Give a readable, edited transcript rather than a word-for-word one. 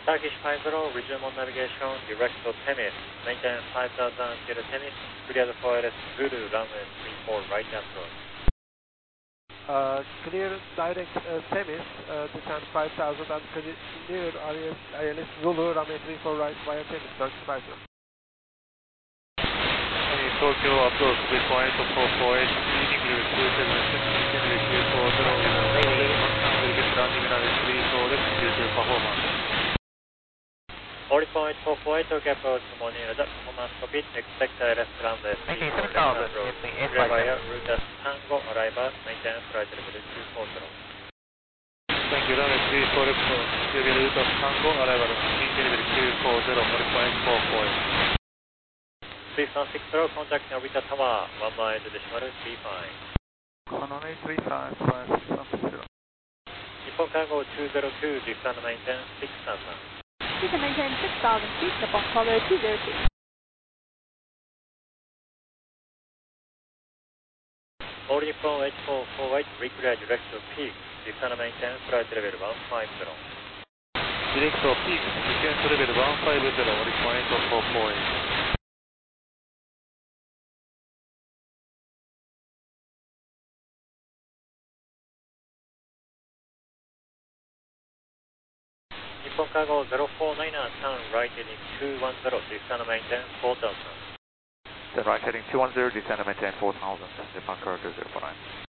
Turkish 50, resume on navigation, direct to Tennis, maintain 5000 till Tennis, cleared for LS Zulu, runway 34, right approach. Clear direct Temis, descend 5000 and clear ILS Zulu, runway 34 right via Temis, Turkish 50. Tokyo approach, point 448, leading to 276, leading to 240, will get landing runway 34 left due to performance. 40.448, Tokyo approach, morning, performance copy, expect LS runway 34 left approach, clear via route Tango, arrival, maintain flight level 240. Thank you, runway 34 left, clear route Tango, arrival, maintain level 240, 40.448. 3160, contact Narita Tower, 1 mile to decimal 35. Hanoi 35, 630. Nippon Cargo 202, descend maintain 6000. Descend maintain 6000 feet, Nippon Cargo 202. All Nippon H448, reclear direct to peak, descend maintain flight level 150. Direct to peak, descent level 150, all point 448. Nippon Cargo 049, turn right heading 210, descend maintain 4000. Then right heading 210, descend maintain 4000, Japan Cargo 049.